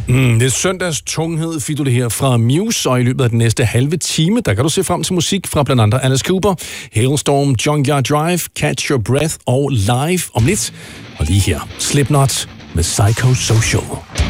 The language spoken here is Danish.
Det er søndags tunghed, fik du det her fra Muse, og i løbet af den næste halve time, der kan du se frem til musik fra blandt andet Alice Cooper, Hailstorm, Junkyard Drive, Catch Your Breath og Live om lidt. Og lige her, Slipknot med Psychosocial.